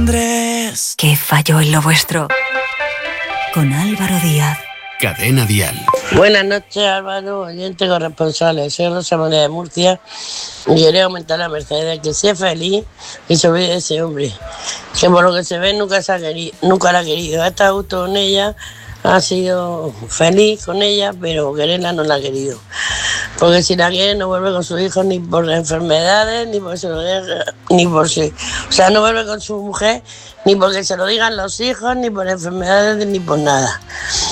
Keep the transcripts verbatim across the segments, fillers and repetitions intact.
Andrés. ¿Qué falló en lo vuestro? Con Álvaro Díaz. Cadena Dial. Buenas noches, Álvaro, oyente corresponsal. Soy Rosa María de Murcia y quería aumentar a Mercedes que sea feliz y se olvide de ese hombre, que por lo que se ve nunca, se ha querido, nunca la ha querido. Ha estado justo con ella, ha sido feliz con ella, pero quererla no la ha querido. Porque si la quiere no vuelve con sus hijos ni por enfermedades, ni porque se lo deja, ni por sí. O sea, no vuelve con su mujer ni porque se lo digan los hijos, ni por enfermedades, ni por nada.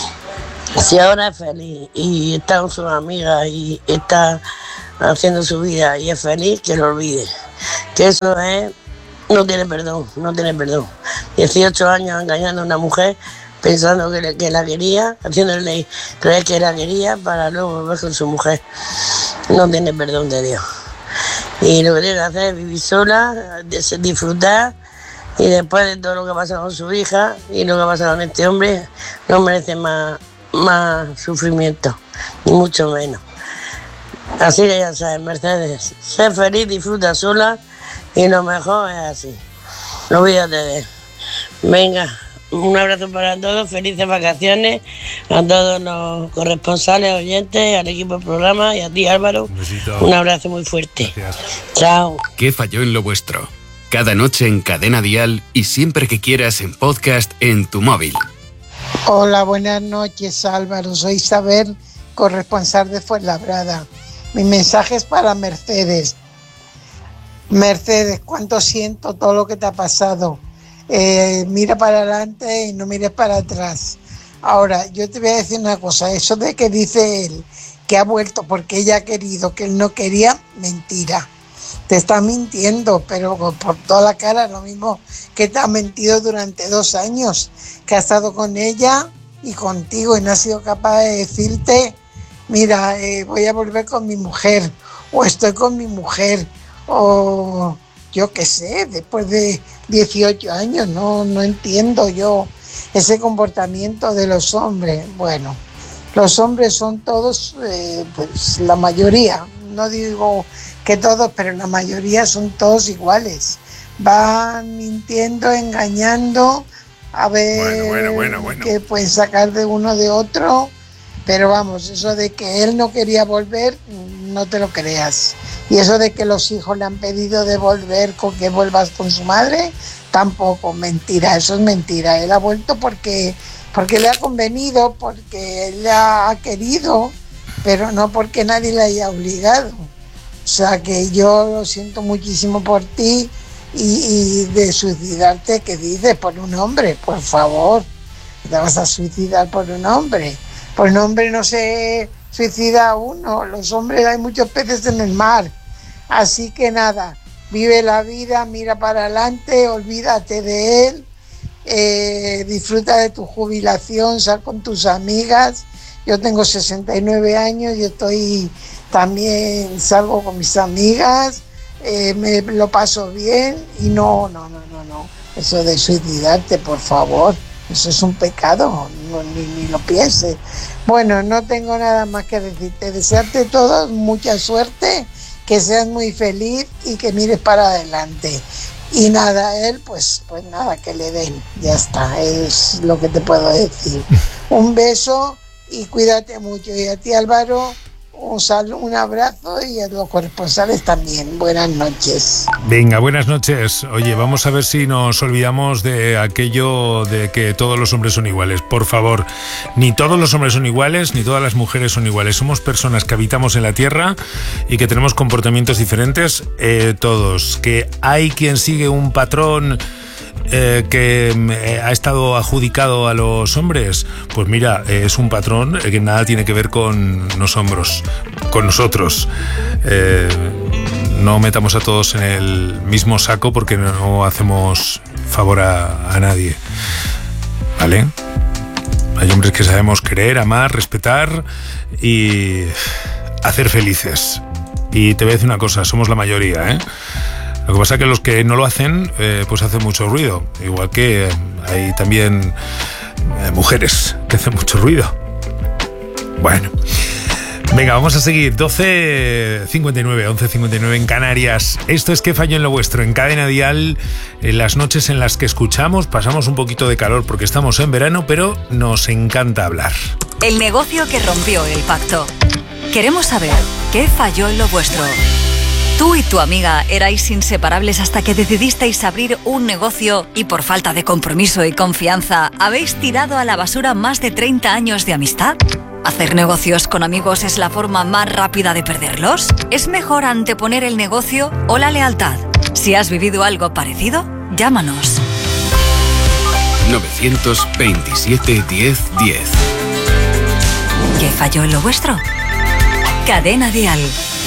Si ahora es feliz y está con sus amigas y está haciendo su vida y es feliz, que lo olvide. Que eso es, no tiene perdón, no tiene perdón. dieciocho años engañando a una mujer pensando que, le, que la quería, haciéndole creer que la quería para luego volver con su mujer. No tiene perdón de Dios. Y lo que tiene que hacer es vivir sola, disfrutar, y después de todo lo que ha pasado con su hija y lo que ha pasado con este hombre, no merece más, más sufrimiento, ni mucho menos. Así que ya sabes, Mercedes, sé feliz, disfruta sola y lo mejor es así. No olvídate de él. Venga. Un abrazo para todos, felices vacaciones, a todos los corresponsales, oyentes, al equipo del programa y a ti, Álvaro. Un, un abrazo muy fuerte. Gracias. Chao. ¿Qué falló en lo vuestro? Cada noche en Cadena Dial y siempre que quieras en podcast en tu móvil. Hola, buenas noches, Álvaro. Soy Isabel, corresponsal de Fuenlabrada. Mi mensaje es para Mercedes. Mercedes, cuánto siento todo lo que te ha pasado. Eh, mira para adelante y no mires para atrás. Ahora, yo te voy a decir una cosa, eso de que dice él que ha vuelto porque ella ha querido, que él no quería, mentira. Te está mintiendo, pero por toda la cara, lo mismo que te ha mentido durante dos años, que ha estado con ella y contigo y no ha sido capaz de decirte, mira, eh, voy a volver con mi mujer, o estoy con mi mujer, o yo qué sé, después de dieciocho años, no, no entiendo yo ese comportamiento de los hombres. Bueno, los hombres son todos, eh, pues la mayoría, no digo que todos, pero la mayoría son todos iguales. Van mintiendo, engañando, a ver bueno, bueno, bueno, bueno. qué pueden sacar de uno de otro, pero vamos, eso de que él no quería volver, no te lo creas. Y eso de que los hijos le han pedido de volver, con que vuelvas con su madre, tampoco, mentira, eso es mentira. Él ha vuelto porque, porque le ha convenido, porque él ha querido, pero no porque nadie le haya obligado. O sea que yo lo siento muchísimo por ti y, y de suicidarte, ¿qué dices? Por un hombre, por favor, te vas a suicidar por un hombre. Por un hombre no se suicida uno, los hombres hay muchos peces en el mar. Así que nada, vive la vida, mira para adelante, olvídate de él, eh, disfruta de tu jubilación, sal con tus amigas. Yo tengo sesenta y nueve años y estoy también, salgo con mis amigas, eh, me lo paso bien y no, no, no, no, no, eso de suicidarte, por favor, eso es un pecado, no, ni, ni lo pienses. Bueno, no tengo nada más que decirte, desearte todo, mucha suerte, que seas muy feliz y que mires para adelante. Y nada, él, pues, pues nada, que le den, ya está, es lo que te puedo decir. Un beso y cuídate mucho. Y a ti, Álvaro, un saludo, un abrazo, y a los corresponsales también. Buenas noches. Venga, buenas noches. Oye, vamos a ver si nos olvidamos de aquello de que todos los hombres son iguales. Por favor, ni todos los hombres son iguales, ni todas las mujeres son iguales. Somos personas que habitamos en la tierra y que tenemos comportamientos diferentes, eh, todos. Que hay quien sigue un patrón Eh, que eh, ha estado adjudicado a los hombres, pues mira, eh, es un patrón eh, que nada tiene que ver con los hombros, con nosotros. Eh, no metamos a todos en el mismo saco porque no hacemos favor a, a nadie, ¿vale? Hay hombres que sabemos querer, amar, respetar y hacer felices. Y te voy a decir una cosa, somos la mayoría, ¿eh? Lo que pasa es que los que no lo hacen, eh, pues hacen mucho ruido. Igual que eh, hay también eh, mujeres que hacen mucho ruido. Bueno, Venga, vamos a seguir. doce cincuenta y nueve, once cincuenta y nueve en Canarias. Esto es ¿Qué falló en lo vuestro? En Cadena Dial, en las noches en las que escuchamos, pasamos un poquito de calor porque estamos en verano, pero nos encanta hablar. El negocio que rompió el pacto. Queremos saber ¿qué falló en lo vuestro? Tú y tu amiga erais inseparables hasta que decidisteis abrir un negocio y por falta de compromiso y confianza habéis tirado a la basura más de treinta años de amistad. ¿Hacer negocios con amigos es la forma más rápida de perderlos? ¿Es mejor anteponer el negocio o la lealtad? Si has vivido algo parecido, llámanos. novecientos veintisiete, diez, diez. ¿Qué falló en lo vuestro? Cadena Dial.